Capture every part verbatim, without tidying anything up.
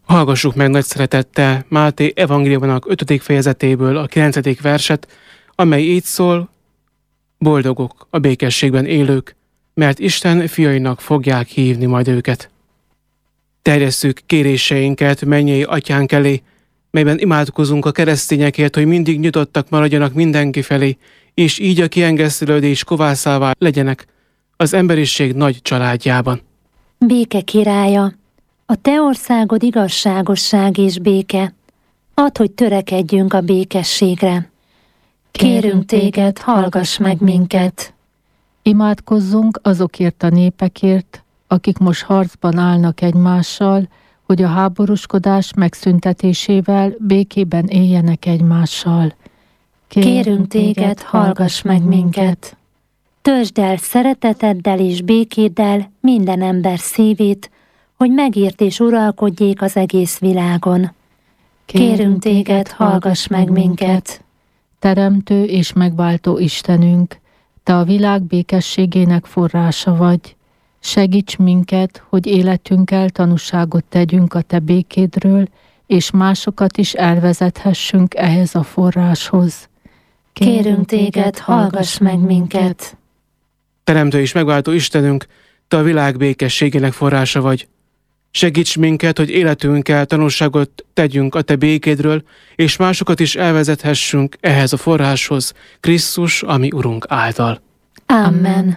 Hallgassuk meg nagy szeretettel Máté evangéliumának ötödik fejezetéből a kilencedik verset, amely így szól: boldogok a békességben élők, mert Isten fiainak fogják hívni majd őket. Terjesszük kéréseinket mennyei atyánk elé, melyben imádkozunk a keresztényekért, hogy mindig nyitottak maradjanak mindenki felé, és így a kiengesztelődés kovászává legyenek az emberiség nagy családjában. Béke királya, a te országod igazságosság és béke. Add, hogy törekedjünk a békességre. Kérünk téged, hallgass meg minket. Imádkozzunk azokért a népekért, akik most harcban állnak egymással, hogy a háborúskodás megszüntetésével békében éljenek egymással. Kérünk téged, hallgass meg minket. Töltsd el szereteteddel és békéddel minden ember szívét, hogy megírt és uralkodjék az egész világon. Kérünk téged, hallgass meg minket. Teremtő és megváltó Istenünk, te a világ békességének forrása vagy. Segíts minket, hogy életünkkel tanúságot tegyünk a te békédről, és másokat is elvezethessünk ehhez a forráshoz. Kérünk téged, hallgass meg minket. Teremtő és megváltó Istenünk, te a világ békességének forrása vagy. Segíts minket, hogy életünkkel tanúságot tegyünk a te békédről, és másokat is elvezethessünk ehhez a forráshoz, Krisztus, ami Urunk által. Amen.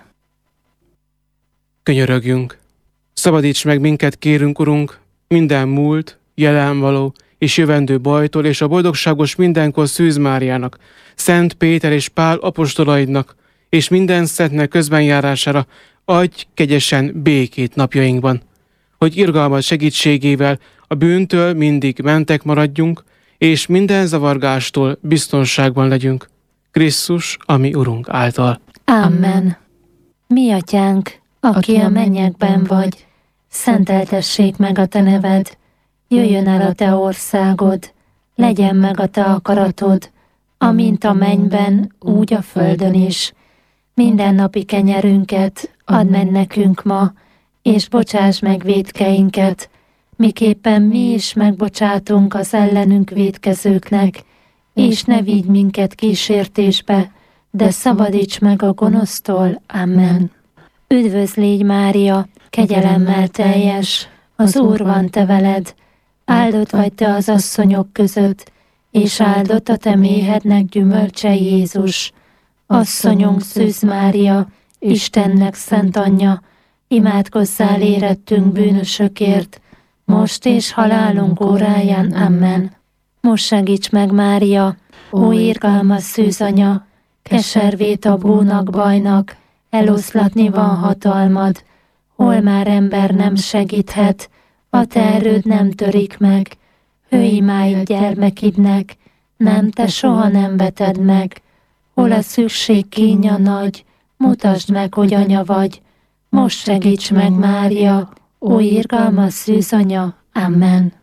Könyörögjünk. Szabadíts meg minket, kérünk, Urunk, minden múlt, jelenvaló és jövendő bajtól, és a boldogságos mindenkor Szűz Máriának, Szent Péter és Pál apostolaidnak, és minden szentnek közbenjárására adj kegyesen békét napjainkban, hogy irgalmad segítségével a bűntől mindig mentek maradjunk, és minden zavargástól biztonságban legyünk. Krisztus, ami Urunk által. Amen. Mi atyánk, aki a mennyekben vagy, szenteltessék meg a te neved, jöjjön el a te országod, legyen meg a te akaratod, amint a mennyben, úgy a földön is. Mindennapi kenyerünket add meg nekünk ma, és bocsáss meg vétkeinket, miképpen mi is megbocsátunk az ellenünk vétkezőknek, és ne vigy minket kísértésbe, de szabadíts meg a gonosztól. Amen. Üdvözl légy, Mária, kegyelemmel teljes, az Úr van te veled, áldott vagy te az asszonyok között, és áldott a te méhednek gyümölcse Jézus. Asszonyunk Szűz Mária, Istennek szent anyja, imádkozzál érettünk bűnösökért, most és halálunk óráján. Amen. Most segíts meg, Mária, ó irgalmas Szűz anya, keservét a búnak bajnak, eloszlatni van hatalmad, hol már ember nem segíthet, a te erőd nem törik meg, hőimáj a gyermekidnek, nem, te soha nem veted meg, hol a szükség kínja nagy, mutasd meg, hogy anya vagy, most segíts meg, Mária, ó irgalmas Szűz anya. Amen.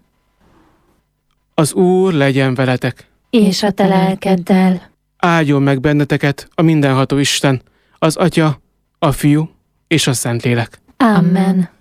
Az Úr legyen veletek, és a te lelkeddel. áldjon meg benneteket a mindenható Isten, az Atya, a Fiú és a Szentlélek. Amen.